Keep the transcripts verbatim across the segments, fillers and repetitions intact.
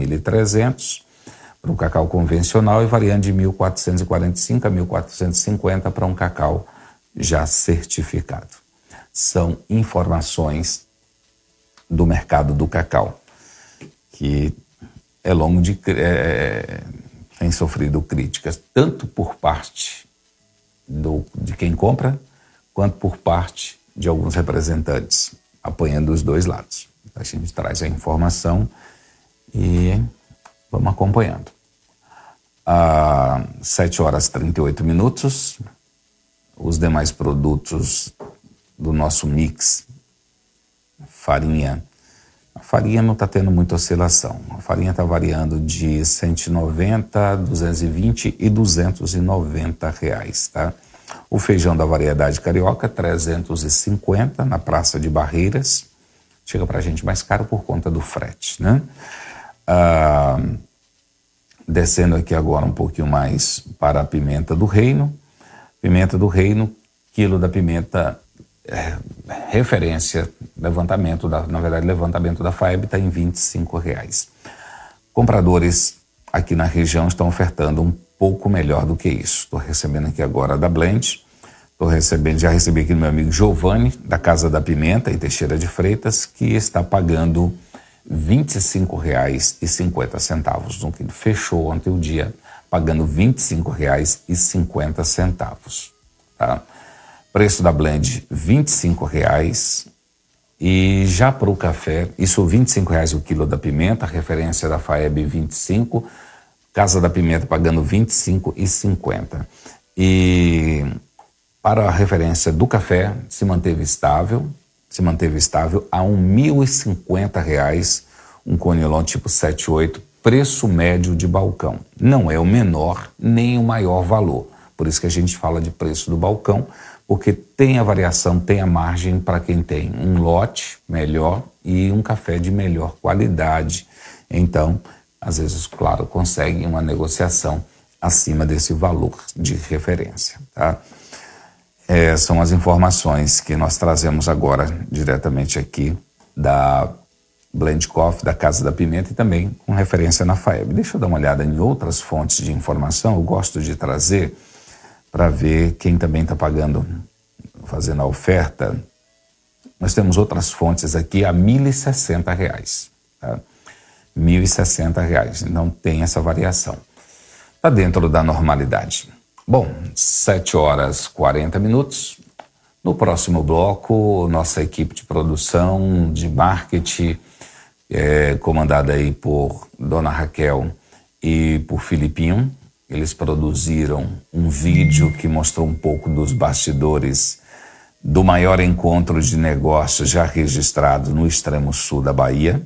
mil e trezentos para um cacau convencional e variando de mil quatrocentos e quarenta e cinco a mil quatrocentos e cinquenta para um cacau já certificado. São informações do mercado do cacau, que é longo de... É, tem sofrido críticas, tanto por parte do, de quem compra, quanto por parte de alguns representantes, apoiando os dois lados. A gente traz a informação e vamos acompanhando. Às sete horas e trinta e oito minutos, os demais produtos do nosso mix, farinha. A farinha não está tendo muita oscilação. A farinha está variando de cento e noventa, duzentos e vinte e duzentos e noventa reais, tá? O feijão da variedade carioca, trezentos e cinquenta na Praça de Barreiras. Chega para a gente mais caro por conta do frete, né? Ah, descendo aqui agora um pouquinho mais para a pimenta do reino. Pimenta do reino, quilo da pimenta, é, referência, levantamento, da, na verdade, levantamento da F A E B está em vinte e cinco reais. Compradores aqui na região estão ofertando um pouco melhor do que isso. Estou recebendo aqui agora da Blend, estou recebendo, já recebi aqui do meu amigo Giovanni, da Casa da Pimenta, em Teixeira de Freitas, que está pagando vinte e cinco reais e cinquenta centavos. Um quilo fechou ontem o dia pagando vinte e cinco reais e cinquenta centavos. Tá? Preço da Blend, vinte e cinco reais. E já para o café, isso vinte e cinco reais o quilo da pimenta, referência da F A E B vinte e cinco, Casa da Pimenta pagando vinte e cinco reais e cinquenta. E para a referência do café, se manteve estável, se manteve estável a mil e cinquenta reais, um conilon tipo sete oito, preço médio de balcão. Não é o menor nem o maior valor. Por isso que a gente fala de preço do balcão, porque tem a variação, tem a margem para quem tem um lote melhor e um café de melhor qualidade. Então, às vezes, claro, consegue uma negociação acima desse valor de referência, tá? É, são as informações que nós trazemos agora diretamente aqui da Blend Coffee, da Casa da Pimenta e também com referência na F A E B. Deixa eu dar uma olhada em outras fontes de informação, eu gosto de trazer para ver quem também está pagando, fazendo a oferta. Nós temos outras fontes aqui a mil e sessenta reais, tá? mil e sessenta reais, então tem essa variação. Está dentro da normalidade. Bom, sete horas e quarenta minutos. No próximo bloco, nossa equipe de produção, de marketing, é, comandada aí por Dona Raquel e por Filipinho. Eles produziram um vídeo que mostrou um pouco dos bastidores do maior encontro de negócios já registrado no extremo sul da Bahia.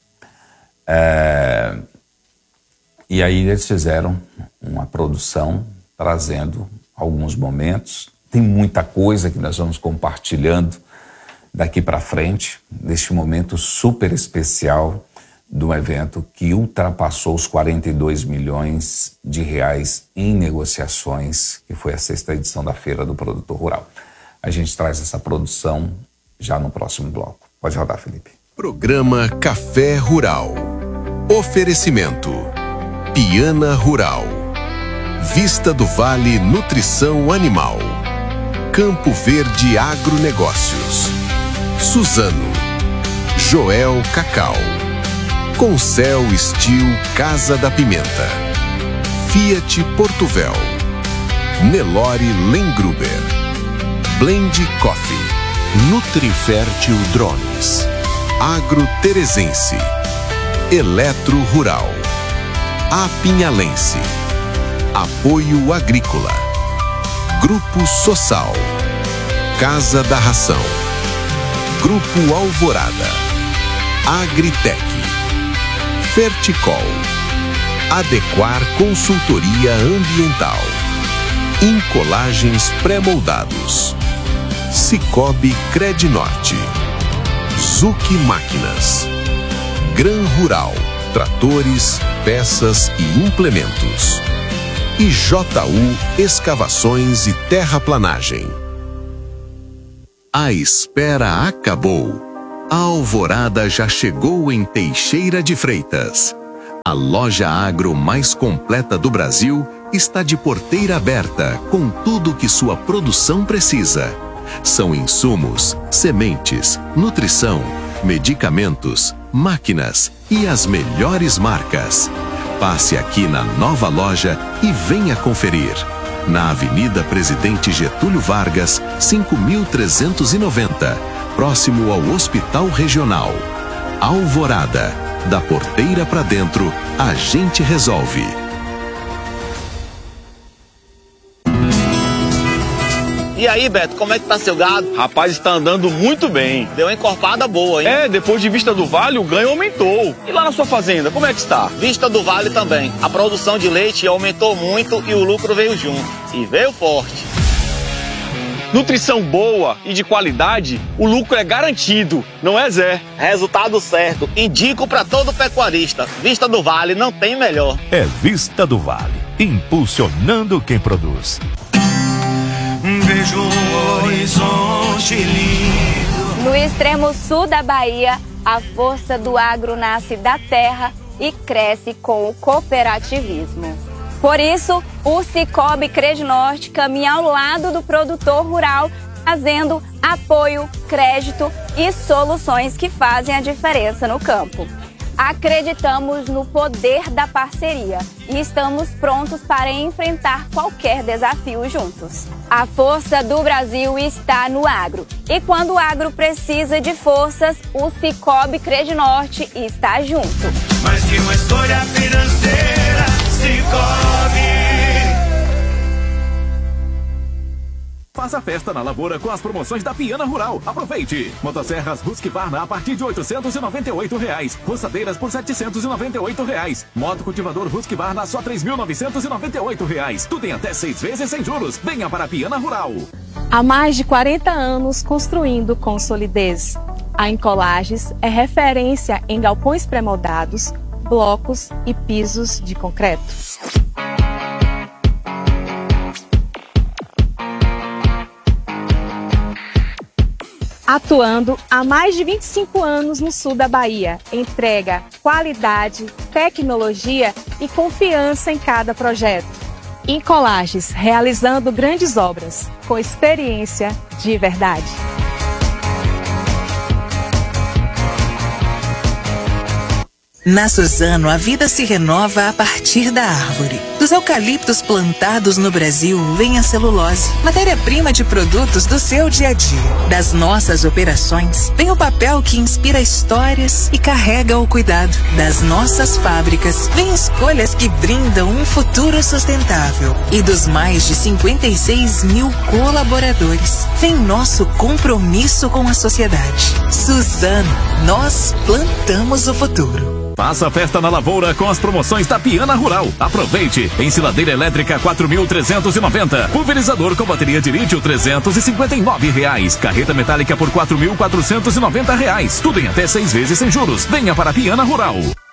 É, e aí eles fizeram uma produção trazendo alguns momentos. Tem muita coisa que nós vamos compartilhando daqui para frente, deste momento super especial do evento que ultrapassou os quarenta e dois milhões de reais em negociações, que foi a sexta edição da Feira do Produtor Rural. A gente traz essa produção já no próximo bloco. Pode rodar, Felipe. Programa Café Rural. Oferecimento Piana Rural, Vista do Vale Nutrição Animal, Campo Verde Agronegócios, Suzano, Joel Cacau, Concel Steel Casa da Pimenta, Fiat Portuvel, Nelore Lengruber, Blend Coffee, Nutrifértil Drones, Agro Teresense, Eletro Rural, Apinhalense, Apoio Agrícola, Grupo Sossal, Casa da Ração, Grupo Alvorada, Agritec, Ferticol, Adequar Consultoria Ambiental, Incolagens Pré-Moldados, Cicobi Credinorte, Zuc Máquinas, Gran Rural, tratores, peças e implementos. E J U Escavações e Terraplanagem. A espera acabou. A alvorada já chegou em Teixeira de Freitas. A loja agro mais completa do Brasil está de porteira aberta com tudo o que sua produção precisa. São insumos, sementes, nutrição, medicamentos, máquinas e as melhores marcas. Passe aqui na nova loja e venha conferir. Na Avenida Presidente Getúlio Vargas, cinco mil trezentos e noventa, próximo ao Hospital Regional. Alvorada, da porteira para dentro, a gente resolve. E aí, Beto, como é que tá seu gado? Rapaz, está andando muito bem. Deu uma encorpada boa, hein? É, depois de Vista do Vale, o ganho aumentou. E lá na sua fazenda, como é que está? Vista do Vale também. A produção de leite aumentou muito e o lucro veio junto. E veio forte. Nutrição boa e de qualidade, o lucro é garantido, não é, Zé? Resultado certo. Indico para todo pecuarista. Vista do Vale não tem melhor. É Vista do Vale, impulsionando quem produz. Vejo um horizonte lindo. No extremo sul da Bahia, a força do agro nasce da terra e cresce com o cooperativismo. Por isso, o Cicobi Credinorte caminha ao lado do produtor rural, trazendo apoio, crédito e soluções que fazem a diferença no campo. Acreditamos no poder da parceria e estamos prontos para enfrentar qualquer desafio juntos. A força do Brasil está no agro. E quando o agro precisa de forças, o Cicobi Credinorte está junto. Mais que uma escolha financeira, Cicobi. Faça festa na lavoura com as promoções da Piana Rural. Aproveite! Motosserras Husqvarna a partir de oitocentos e noventa e oito reais. Roçadeiras por setecentos e noventa e oito reais. Moto cultivador Husqvarna a só três mil novecentos e noventa e oito reais. Tudo em até seis vezes sem juros. Venha para a Piana Rural. Há mais de quarenta anos construindo com solidez. A Encolages é referência em galpões pré-moldados, blocos e pisos de concreto. Atuando há mais de vinte e cinco anos no sul da Bahia, entrega qualidade, tecnologia e confiança em cada projeto. Encolages, realizando grandes obras, com experiência de verdade. Na Suzano, a vida se renova a partir da árvore. Dos eucaliptos plantados no Brasil vem a celulose, matéria-prima de produtos do seu dia a dia. Das nossas operações vem o papel que inspira histórias e carrega o cuidado. Das nossas fábricas vem escolhas que brindam um futuro sustentável. E dos mais de cinquenta e seis mil colaboradores vem nosso compromisso com a sociedade. Suzano, nós plantamos o futuro. Faça festa na lavoura com as promoções da Piana Rural. Aproveite! Ensiladeira elétrica quatro mil trezentos e noventa. Pulverizador com bateria de lítio trezentos e cinquenta e nove reais. Carreta metálica por quatro mil quatrocentos e noventa reais. Tudo em até seis vezes sem juros. Venha para a Piana Rural.